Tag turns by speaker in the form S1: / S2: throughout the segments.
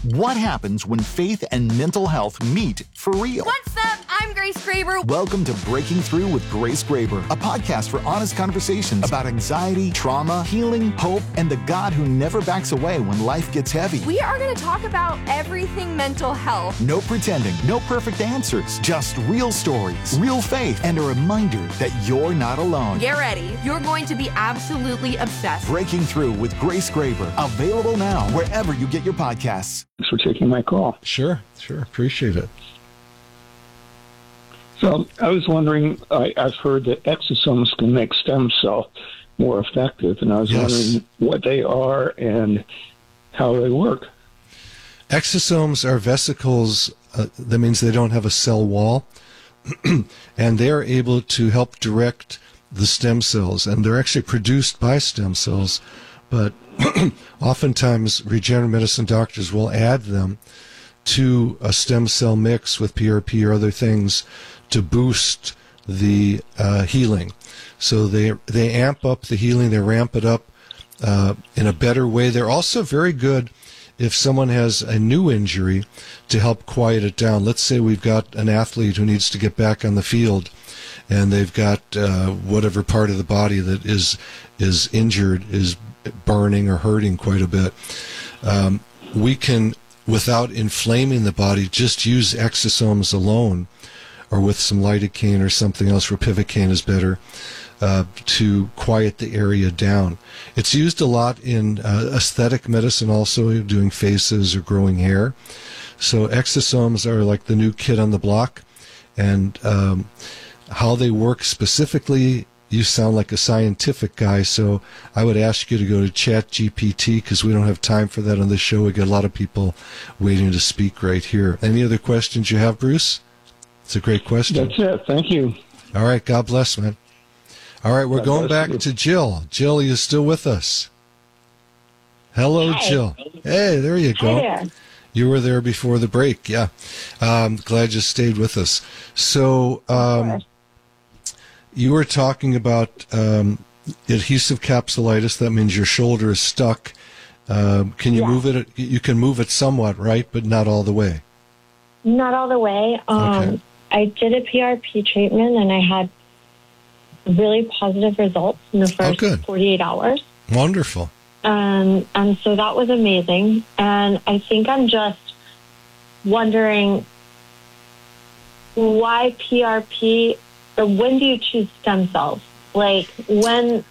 S1: What happens when faith and mental health meet for real?
S2: What's up? I'm Grace Graber.
S1: Welcome to Breaking Through with Grace Graber, a podcast for honest conversations about anxiety, trauma, healing, hope, and the God who never backs away when life gets heavy.
S2: We are going to talk about everything mental health.
S1: No pretending, no perfect answers, just real stories, real faith, and a reminder that you're not alone.
S2: Get ready. You're going to be absolutely obsessed.
S1: Breaking Through with Grace Graber, available now wherever you get your podcasts.
S3: Thanks for taking my call.
S4: Sure. Appreciate it.
S3: So I was wondering, I've heard that exosomes can make stem cell more effective, and I was wondering what they are and how they work.
S4: Exosomes are vesicles. That means they don't have a cell wall, and they're able to help direct the stem cells, and they're actually produced by stem cells, but oftentimes regenerative medicine doctors will add them to a stem cell mix with PRP or other things to boost the healing. So they amp up the healing, they ramp it up in a better way. They're also very good if someone has a new injury to help quiet it down. Let's say we've got an athlete who needs to get back on the field, and they've got whatever part of the body that is injured is burning or hurting quite a bit. We can, without inflaming the body, just use exosomes alone, or with some lidocaine or something else, ropivacaine is better, to quiet the area down. It's used a lot in aesthetic medicine also, doing faces or growing hair. So exosomes are like the new kid on the block, and how they work specifically, you sound like a scientific guy, so I would ask you to go to ChatGPT, because we don't have time for that on the show. We got a lot of people waiting to speak right here. Any other questions you have, Bruce? It's a great question.
S3: That's it. Thank you.
S4: All right. God bless, man. All right. We're going back to Jill. Jill, are you still with us? Hello,
S5: Hi.
S4: Jill. Hey, there you go.
S5: Hi there.
S4: You were there before the break. Yeah. Glad you stayed with us. So you were talking about adhesive capsulitis. That means your shoulder is stuck. Can you move it? You can move it somewhat, right? But not all the way.
S5: Not all the way.
S4: Okay.
S5: I did a PRP treatment, and I had really positive results in the first 48 hours.
S4: Wonderful.
S5: And so that was amazing. And I think I'm just wondering why PRP, or when do you choose stem cells? Like, when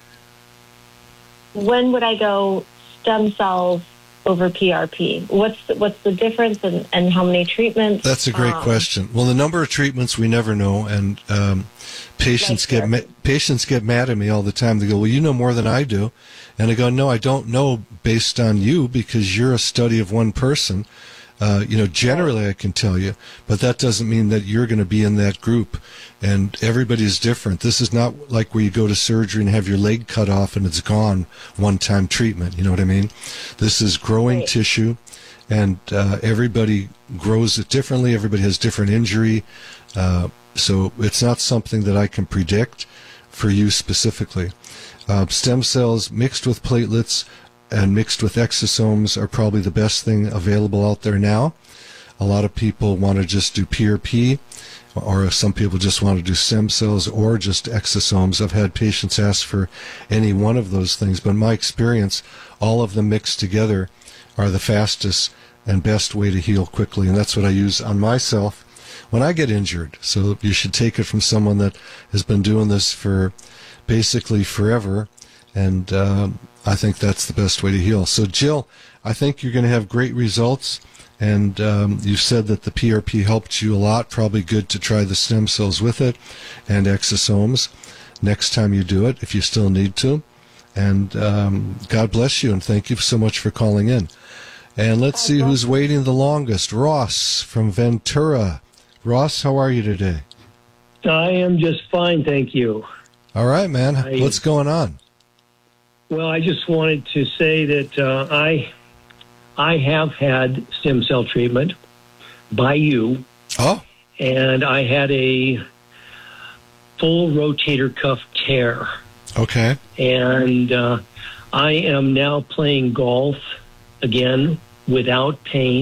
S5: would I go stem cells over PRP? What's the difference, and how many treatments?
S4: That's a great question. Well, the number of treatments we never know, and patients get mad at me all the time. They go, "Well, you know more than I do," and I go, "No, I don't know based on you, because you're a study of one person. Generally I can tell you, but that doesn't mean that you're going to be in that group, and everybody's different. This is not like where you go to surgery and have your leg cut off and it's gone, one-time treatment, you know what I mean? This is growing tissue, and everybody grows it differently. Everybody has different injury, so it's not something that I can predict for you specifically. Stem cells mixed with platelets and mixed with exosomes are probably the best thing available out there now. A lot of people want to just do PRP, or some people just want to do stem cells or just exosomes. I've had patients ask for any one of those things, but in my experience, all of them mixed together are the fastest and best way to heal quickly, and that's what I use on myself when I get injured. So you should take it from someone that has been doing this for basically forever, and I think that's the best way to heal. So, Jill, I think you're going to have great results, and you said that the PRP helped you a lot. Probably good to try the stem cells with it and exosomes next time you do it, if you still need to. And God bless you, and thank you so much for calling in. And let's see who's waiting the longest. Ross from Ventura. Ross, how are you today?
S6: I am just fine, thank you.
S4: All right, man. What's going on?
S6: Well, I just wanted to say that I have had stem cell treatment by you.
S4: Oh.
S6: And I had a full rotator cuff tear.
S4: Okay.
S6: And I am now playing golf again without pain.